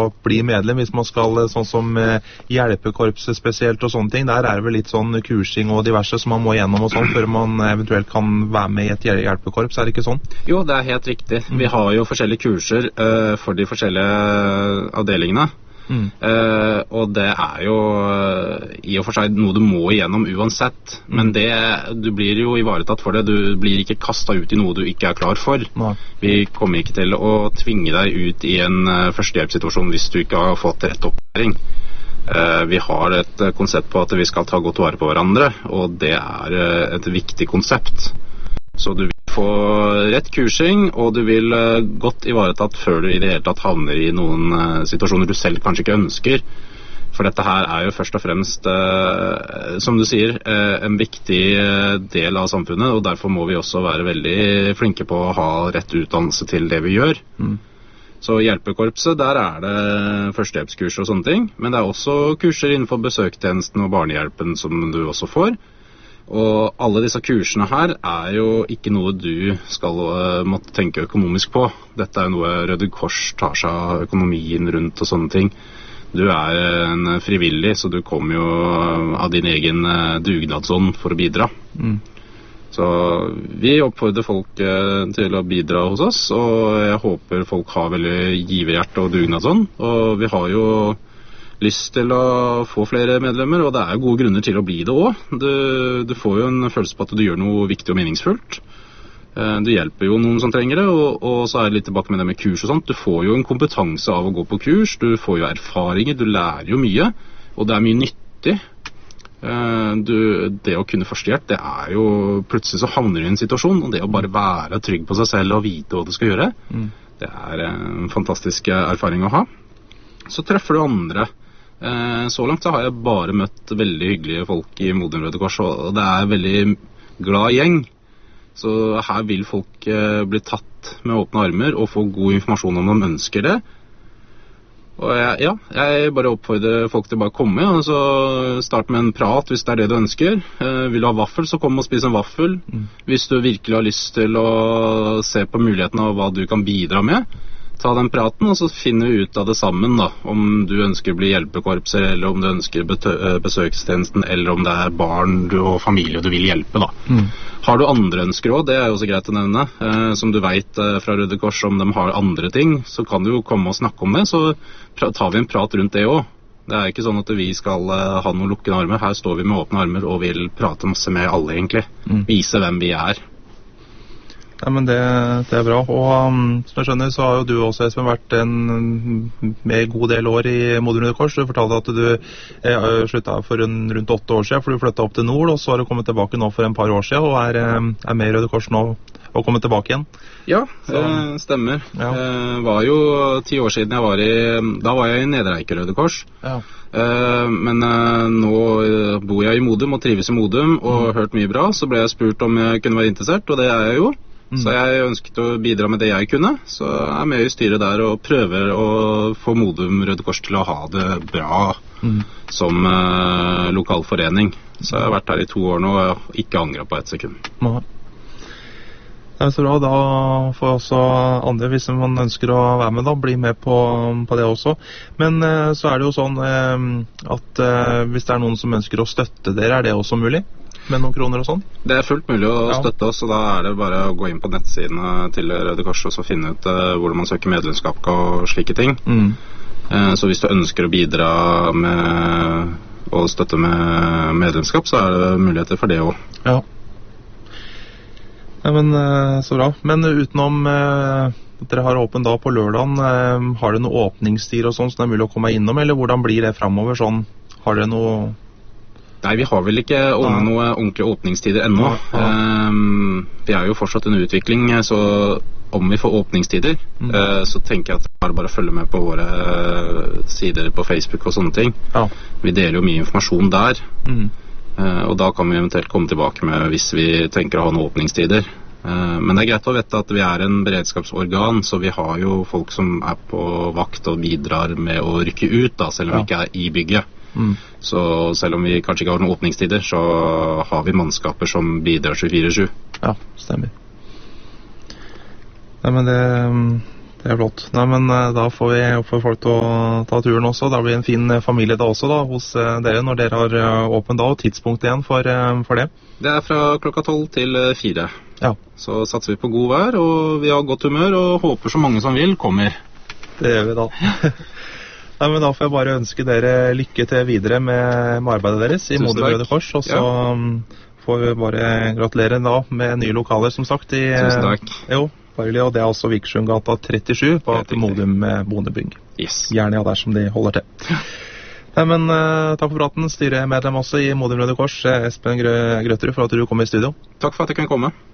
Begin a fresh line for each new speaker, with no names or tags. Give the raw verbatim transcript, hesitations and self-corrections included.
bli medlem hvis man skal, sånn som hjelpekorpset spesielt og sånne ting. Der er det vel litt sånn kursing og diverse som man må gjennom og sånn, før man eventuelt kan være med i et hjelpekorps, er det ikke sånn?
Jo, det er helt riktig. Vi har jo forskjellige kurser uh, for de forskjellige avdelingene. Mm. Uh, og det er jo uh, i og for seg noe du må igjennom uansett, mm. men det, du blir jo ivaretatt for det. Du blir ikke kastet ut i noe du ikke er klar for. Nei. Vi kommer ikke til å tvinge deg ut i en uh, førstehjelpssituasjon hvis du ikke har fått rett opplæring. Uh, vi har et uh, konsept på at vi skal ta godt vare på hverandre, og det er uh, et viktig konsept. Så du vil få rett kursing, og du vil uh, godt ivaretatt før du i det hele tatt havner i noen uh, situasjoner du selv kanskje ikke ønsker. For dette her er jo først og fremst, uh, som du sier, uh, en viktig uh, del av samfunnet, og derfor må vi også være veldig flinke på å ha rett utdannelse til det vi gjør. Mm. Så hjelpekorpset, der er det førstehjelpskurs og sånne ting, men det er også kurser innenfor besøkstjenesten og barnehjelpen som du også får. Og alle disse kursene her er jo ikke noe du skal uh, måtte tenke økonomisk på. Dette er noe Røde Kors tar seg av økonomien rundt og sånne ting. Du er en frivillig, så du kommer jo av din egen uh, dugnadsånd for å bidra. Mm. Så vi oppfordrer folk uh, til å bidra hos oss, og jeg håper folk har veldig giverhjerte og dugnadsånd. Og vi har jo lyst til å få flere medlemmer, og det er gode grunner til å bli det også. Du, du får jo en følelse på at du gjør noe viktig og meningsfullt. Du hjelper jo noen som trenger det, og, og så er det litt tilbake med det med kurs og sånt. Du får jo en kompetanse av å gå på kurs, du får jo erfaringer, du lærer jo mye, og det er mye nyttig. Du, det å kunne førstehjelp, det er jo plutselig så havner du i en situasjon, og det å bare være trygg på seg selv og vite hva du skal gjøre, mm. det er en fantastisk erfaring å ha. Så treffer du andre. Så langt så har jeg bare møtt veldig hyggelige folk i Modum Røde Kors, og det er en veldig glad gjeng. Så her vil folk bli tatt med åpne armer og få god informasjon om de ønsker det. Og jeg, ja, jeg bare oppfordrer folk til bare å komme, og så start med en prat hvis det er det du ønsker. Vil du ha vaffel, så kom og spis en vaffel. Mm. Hvis du virkelig har lyst til å se på muligheten av hva du kan bidra med, ta den praten, og så finner vi ut av det sammen da, om du ønsker å bli hjelpekorpser, eller om du ønsker besøkstjenesten, eller om det er barn du og familie du vil hjelpe da. Mm. Har du andre ønsker også, det er jo også greit å nevne, eh, som du vet eh, fra Røde Kors, om de har andre ting, så kan du jo komme og snakke om det, så tar vi en prat rundt det også. Det er ikke sånn at vi skal eh, ha noen lukkende armer, her står vi med åpne armer og vil prate masse med alle egentlig, mm. vise hvem vi er.
Ja, men det, det er bra, og um, som jeg skjønner så har jo du også, Espen, vært en med god del år i Modum Røde Kors. Du fortalte at du eh, sluttet for en, rundt åtte år siden, for du flyttet opp til nord, og så har du kommet tilbake nå for en par år siden, og er, er med i Røde Kors nå, og kommet tilbake igjen.
Ja, så, eh, stemmer. Ja. Eh, var jo ti år siden jeg var i, da var jeg i Nedre Eiker Røde Kors. Ja. Uh, men uh, nå bor jeg i Modum og trives i Modum og har mm. hørt mye bra, så ble jeg spurt om jeg kunne være interessert, og det er jeg jo. Mm. Så jeg ønsket å bidra med det jeg kunne, så jeg er med i styret der og prøver å få Modum Røde Kors til å ha det bra mm. som uh, lokal forening. Så jeg har vært her i to år nå og ikke angret på et sekund.
Nei. Det er så bra, da får også andre, hvis man ønsker å være med da, bli med på, på det også. Men eh, så er det jo sånn eh, at eh, hvis det er noen som ønsker å støtte dere, er det også mulig? Med noen kroner og sånn?
Det er fullt mulig å støtte oss, og da er det bare å gå inn på nettsidene til Røde Kors og så finne ut eh, hvordan man søker medlemskap og slike ting. Mm. Eh, så hvis du ønsker å bidra med å støtte med medlemskap, så er det muligheter for det også.
Ja. Ja, men så bra. Men utenom eh, at dere har åpen da på lørdagen, eh, har dere noen åpningstider og sånn som det er mulig å komme innom, eller hvordan blir det fremover sånn? Har dere noe...
Nei, vi har vel ikke ja. noe ordentlige åpningstider ennå. Ja. Um, vi er jo fortsatt under utvikling, så om vi får åpningstider, mm. uh, så tenker jeg at bare bare følge med på våre sider på Facebook og sånne ting. Ja. Vi deler jo mye informasjon der. Mm. Uh, og da kan vi eventuelt komme tilbake med hvis vi tenker å ha noen åpningstider. Uh, men det er greit å vite at vi er en beredskapsorgan, så vi har jo folk som er på vakt og bidrar med å rykke ut, da, selv om ja. vi ikke er i bygget. Mm. Så selv om vi kanskje ikke har noen åpningstider, så har vi mannskaper som bidrar tjuefire sju.
Ja, stemmer. Nei, men det, Det er flott. Nei, men da får vi få folk til å ta turen også. Da blir det en fin familie da også da, hos dere når dere har åpent da, og tidspunkt igjen for, for det.
Det er fra klokka tolv til fire.
Ja.
Så satser vi på god vær, og vi har godt humør, og håper så mange som vil kommer.
Det gjør vi da. Nei, men da får jeg bare ønske dere lykke til videre med, med arbeidet deres i Modum Røde Kors, og så ja. får vi bare gratulere da med nye lokaler, som sagt. I,
Tusen takk.
Jo. Og det er også Vikersundgata trettisju bak Modum Bonebygg.
Yes.
Gjerne ja, der som de holder til. Nei, men uh, takk for praten, styremedlem også i Modum Røde Kors, Espen Grø Grøtterud, for at du kom i studio.
Takk for at jeg kunne komme.